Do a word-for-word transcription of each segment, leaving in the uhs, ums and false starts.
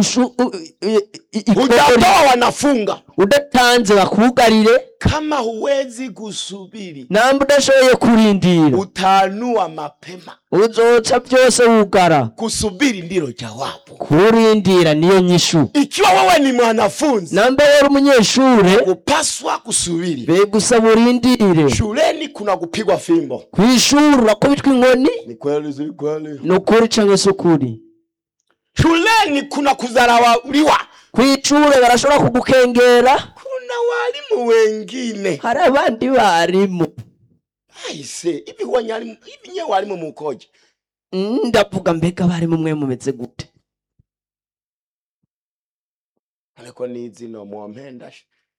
hujatoa wanafunga, udatanze bakugarire. Kama huwezi kusubiri, namba udashoboye kurindira, utanua mapema, uzoca byose wugara. Kusubiri ndilo jawabu, kurindira niyo nyishu. Ikiwa wewe ni mwanafunzi, namba wewe umunyeshure, upaswa kusubiri. Begusaba urindire. Shuleni kuna kupigwa fimbo, kwishura kubitwa inkoni. Ni kweli si kweli? Nukuri cyangwa se ukuri. Shuleni kuna kudharauliwa, kwichure barashobora kugukengera. Kuna walimu wengine, hari abandi barimu. Aise, ibi wanyalimu, ibi nye walimu mukoje? Ndavuga mbega barimu mwe mumeze gute? Ariko nizi no mumpenda.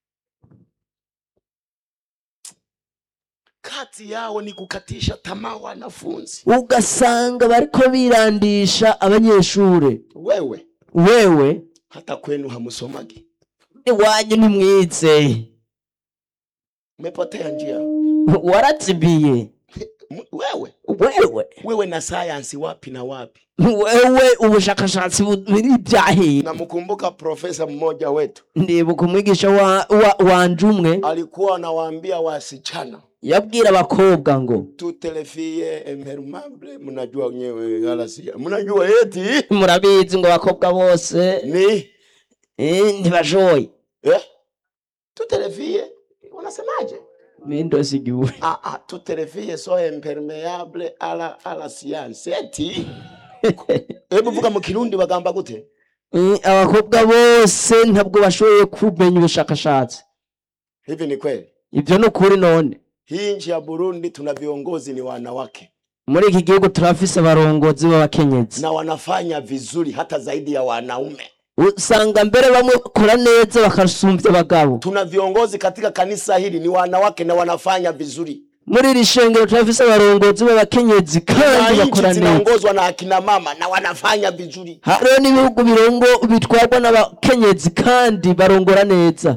Kati yao ni kukatisha tamaa wanafunzi. Ugasanga bariko birandisha abanyeshure. Wewe, wewe hata kwenu hamusomagi. Iwanyu ni mwize. Umepotea njia. Warazibiye. Wewe, wewe, wewe na science wapi na wapi? Wewe ubushakashatsi buri byahe. Namukumbuka profesa mmoja wetu. Ndibuka umwigisha wa, wa wanjumwe alikuwa anawaambia wasichana, yabwira abakobwa ngo tutelefie impermeable. Mnajua nyewe halasia, mnajua eti murabizi ngo abakobwa bose ni eh ntibashoye eh tutelefie. Unasemaje? Mimi ndo sijui. Ah ah, tutelefie so impermeable ala ala science eti. Hebu vuga mu Kirundi bagamba gute? Eh abakobwa bose ntabwo bashoye kumenya ubushakashatsi. Hivi ni kweli? Ibyo no kuri none. Hii nchi ya Burundi tuna viongozi ni wanawake. Muri iki gihugu turafise abarongozi b'abakenyezi. Na wanafanya vizuri hata zaidi ya wanaume. Usanga mbere bamwe bakora neza bakasumbya abagabo. Tuna viongozi katika kanisa hili ni wanawake na wanafanya vizuri. Muri rishengero turafise abarongozi b'abakenyezi kandi bakora neza. Zinaongozwa na akina mama na wanafanya vizuri. Hariho n'ibihugu birongo bitwarwa n'abakenyezi kandi barongora neza.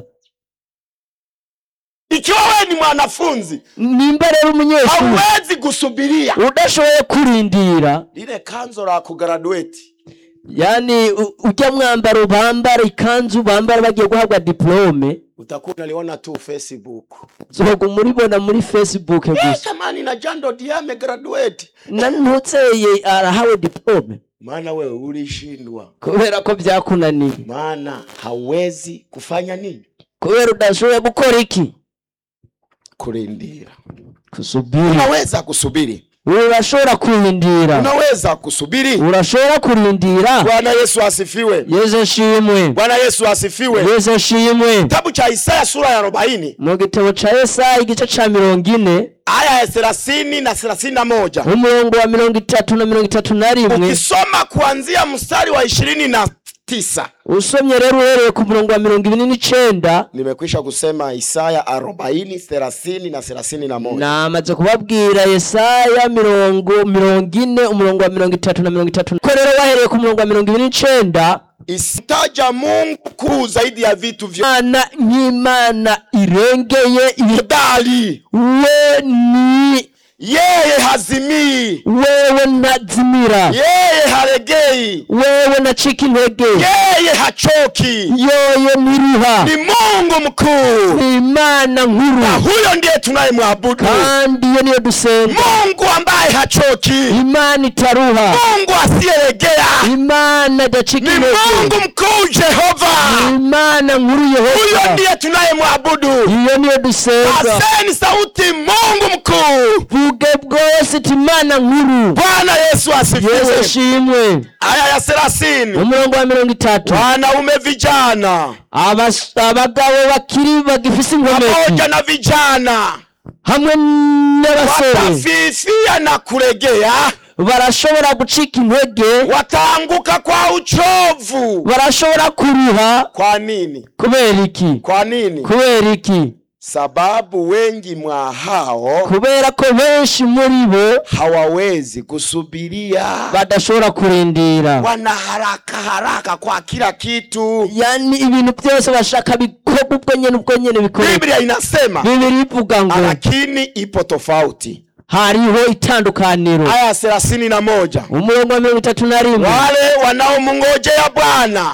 Ikiwa wewe ni mwanafunzi, nimba rero umunyeshuri, hawezi kusubiria, udashoboye kurindira ile kanzo la kugraduate, yani ujya mwambaro bambara ikanzu bambara bagiye guhabwa diplome, utakuwa unaliona tu Facebook. Zogo muribona muri Facebook gusa. Eh, tamani na Jando Diame graduate. Na ntutseye arahawe diplome. Maana wewe ulishindwa. Kubera ko byakunaniye. Maana hawezi kufanya nini? Kubera udashoboye gukora iki? Kurindira. Kusubiri. Unaweza kusubiri. Urashobora kurindira. Unaweza kusubiri. Urashobora kurindira. Bwana Yesu asifiwe. Yesu ashimwe. Bwana Yesu asifiwe. Yesu ashimwe. Kitabu cha Isaya sura ya arobaini. Mu gitabo cha Yesaya igice cha mirongo ine. Aya ya thelathini na thelathini na moja. Umurongo wa mirongo itatu na mirongo itatu na rimwe. Ukisoma kuanzia mstari wa ishirini na tisa. Usomye rero uhereye ku murongo wa mirongo ibiri n'icenda. Nimekwisha kusema Isaya arobaini, thelathini na thelathini na moja. Namaze kubabwira Yesaya mirongo mirongo ine umurongo wa mirongo itatu na mirongo itatu. Ko rero wahereye ku murongo wa mirongo ibiri n'icenda. Isitaja Mungu kuu zaidi ya vitu vyote. Mana nk'Imana irengeye ibidali. We ni yeye hazimii, wewe ntazimira, yeye haregei, wewe ntacika intege, yeye hachoki, yeye ntiruha. Ni Mungu mkuu, ni Imana nkuru, na huyo ndiye tunayemwabudu, kandi iyo niyo dusenga. Mungu ambaye hachoki, Imana itaruha, Mungu asiyeregea, Imana idacika intege, ni Mungu mkuu Jehova, ni Imana nkuru Yehova, huyo ndiye tunayemwabudu, iyo niyo dusenga. Paseni sauti, Mungu mkuu, vuge bwose Imana nkuru. Bwana Yesu asifiwe. Yesu ashimwe. Aya ya thelathini umurongo wa mirongo itatu. Wanaume vijana, abagabo bakiri bagifise inkomezi, pamoja na vijana hamwe n'abasore, watafifia na kuregea, barashobora gucika intege, wataanguka kwa uchovu, barashobora kuruha. Kwa nini? Kubera iki? Kwa nini? Kubera iki? Sababu wengi mwa hao, kubera ko benshi muri bo hawawezi kusubiria, badashobora kurindira, wana haraka haraka kwa kila kitu, yani ibintu byose bashaka bikorwa ubwo nyene ubwo nyene bikorwa. Biblia inasema, Biblia ivuga ngo, lakini ipo tofauti, hariho itandukaniro. Aya thelathini na moja umurongo wa mirongo itatu na rimwe. Wale wanaomngojea Bwana